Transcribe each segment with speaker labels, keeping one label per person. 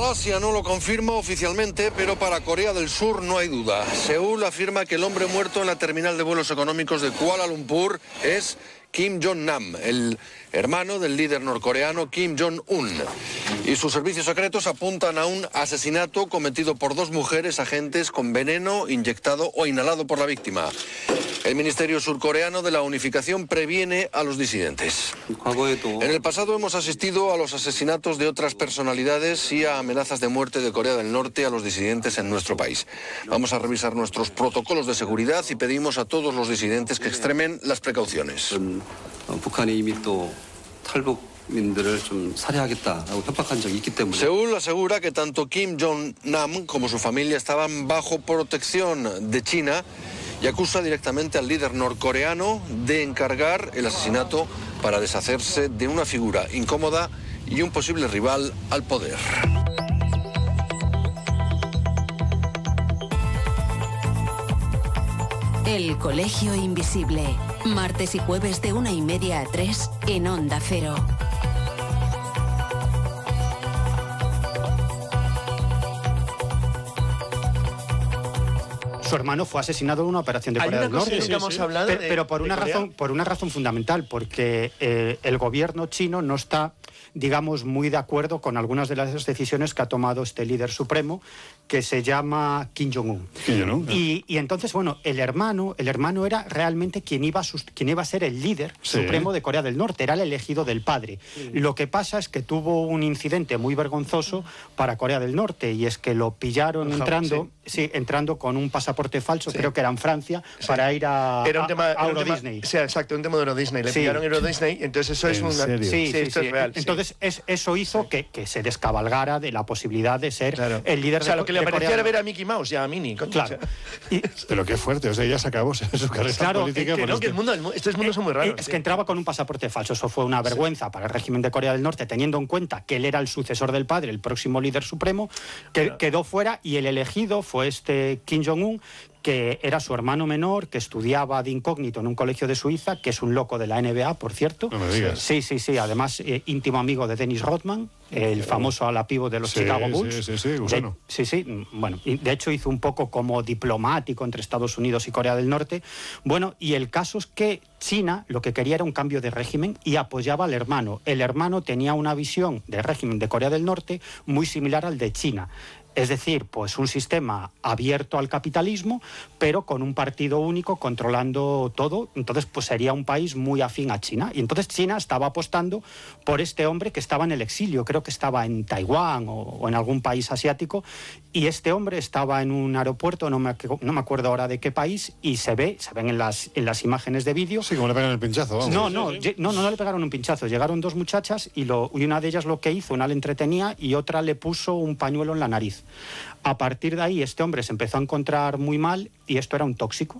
Speaker 1: Malasia no lo confirma oficialmente, pero para Corea del Sur no hay duda. Seúl afirma que el hombre muerto en la terminal de vuelos económicos de Kuala Lumpur es Kim Jong-nam, el hermano del líder norcoreano Kim Jong-un. Y sus servicios secretos apuntan a un asesinato cometido por dos mujeres agentes con veneno inyectado o inhalado por la víctima. El Ministerio Surcoreano de la Unificación previene a los disidentes. En el pasado hemos asistido a los asesinatos de otras personalidades y a amenazas de muerte de Corea del Norte a los disidentes en nuestro país. Vamos a revisar nuestros protocolos de seguridad y pedimos a todos los disidentes que extremen las precauciones. Seúl asegura que tanto Kim Jong-nam como su familia estaban bajo protección de China y acusa directamente al líder norcoreano de encargar el asesinato para deshacerse de una figura incómoda y un posible rival al poder.
Speaker 2: El Colegio Invisible, martes y jueves de 1:30 a 3 en Onda Cero.
Speaker 3: Su hermano fue asesinado en una operación de Corea del Norte. Pero por una razón fundamental, porque el gobierno chino no está, digamos, muy de acuerdo con algunas de las decisiones que ha tomado este líder supremo, que se llama Kim Jong-un. Y entonces, bueno, el hermano era realmente quien iba a ser el líder supremo de Corea del Norte, era el elegido del padre. Lo que pasa es que tuvo un incidente muy vergonzoso para Corea del Norte, y es que lo pillaron entrando con un pasaporte falso, creo que era en Francia, para ir a Euro Disney.
Speaker 4: Sí, exacto, un tema de Euro Disney. Le pillaron Euro Disney, entonces eso es esto es real.
Speaker 3: Entonces eso hizo que se descabalgara de la posibilidad de ser el líder de Corea.
Speaker 4: Lo que le parecía era ver a Mickey Mouse y a Minnie.
Speaker 3: Claro.
Speaker 5: Pero qué fuerte, o sea, ya se acabó su carrera política.
Speaker 4: Estos mundos son muy raros.
Speaker 3: Es que entraba con un pasaporte falso, eso fue una vergüenza para el régimen de Corea del Norte, teniendo en cuenta que él era el sucesor del padre, el próximo líder supremo, que quedó fuera, y el elegido fue este Kim Jong-un, que era su hermano menor, que estudiaba de incógnito en un colegio de Suiza, que es un loco de la NBA, por cierto.
Speaker 5: No me digas.
Speaker 3: Sí, además íntimo amigo de Dennis Rodman, el famoso ala pívot de los Chicago Bulls.
Speaker 5: Gusano.
Speaker 3: Bueno, y de hecho hizo un poco como diplomático entre Estados Unidos y Corea del Norte. Bueno, y el caso es que China lo que quería era un cambio de régimen y apoyaba al hermano. El hermano tenía una visión de régimen de Corea del Norte muy similar al de China. Es decir, pues un sistema abierto al capitalismo, pero con un partido único controlando todo. Entonces, pues sería un país muy afín a China. Y entonces China estaba apostando por este hombre que estaba en el exilio, creo que estaba en Taiwán o en algún país asiático, y este hombre estaba en un aeropuerto, no me acuerdo ahora de qué país, y se ven en las imágenes de vídeo.
Speaker 5: Sí, como le pegan el pinchazo, vamos.
Speaker 3: No le pegaron un pinchazo. Llegaron dos muchachas y una de ellas lo que hizo, una le entretenía y otra le puso un pañuelo en la nariz. A partir de ahí este hombre se empezó a encontrar muy mal, y esto era un tóxico,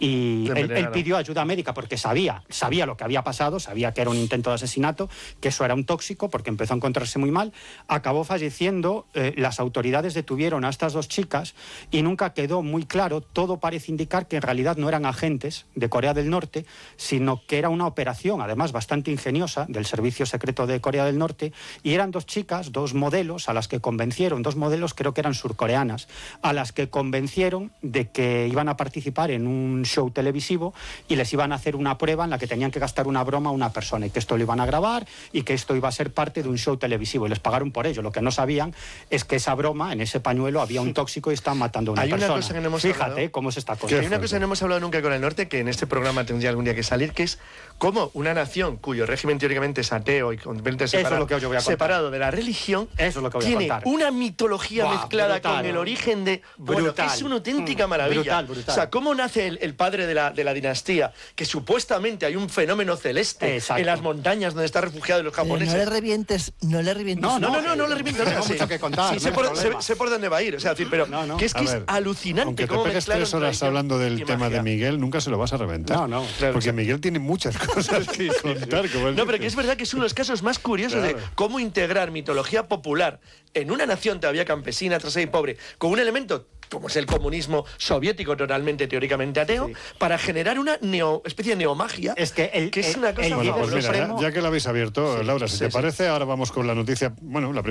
Speaker 3: y él pidió ayuda médica porque sabía lo que había pasado, sabía que era un intento de asesinato, que eso era un tóxico, porque empezó a encontrarse muy mal, acabó falleciendo. Las autoridades detuvieron a estas dos chicas y nunca quedó muy claro. Todo parece indicar que en realidad no eran agentes de Corea del Norte, sino que era una operación, además bastante ingeniosa, del Servicio Secreto de Corea del Norte, y eran dos chicas, dos modelos, a las que convencieron, dos modelos creo que eran surcoreanas, a las que convencieron de que iban a participar en un show televisivo y les iban a hacer una prueba en la que tenían que gastar una broma a una persona, y que esto lo iban a grabar y que esto iba a ser parte de un show televisivo, y les pagaron por ello. Lo que no sabían es que esa broma, en ese pañuelo había un tóxico y estaban matando a una persona.
Speaker 4: Una cosa que no hemos
Speaker 3: Fíjate cómo es esta cosa.
Speaker 4: Hay una cosa que no hemos hablado nunca con el norte, que en este programa tendría algún día que salir, que es cómo una nación cuyo régimen teóricamente es ateo y completamente separado de la religión, tiene una mitología mezclada con el origen de... Bueno, es una auténtica maravilla.
Speaker 3: Brutal.
Speaker 4: O sea, cómo nace el padre de la dinastía, que supuestamente hay un fenómeno celeste en las montañas donde está refugiado los japoneses.
Speaker 6: No le revientes.
Speaker 4: No le revientes.
Speaker 3: Tengo mucho que contar.
Speaker 4: Sí, sé por dónde va a ir. O sea, pero que es alucinante.
Speaker 5: Aunque te pegues 3 horas hablando del tema de Miguel, nunca se lo vas a reventar. Porque Miguel tiene muchas cosas que contar.
Speaker 4: Pero que es verdad que es uno de los casos más curiosos de cómo integrar mitología popular en una nación todavía campesina, trasera y pobre, con un elemento como es el comunismo soviético, totalmente teóricamente ateo, para generar una especie de neomagia, que es una cosa
Speaker 5: Bueno, pues mira, ya que lo habéis abierto, Laura, si te parece, ahora vamos con la noticia, bueno, la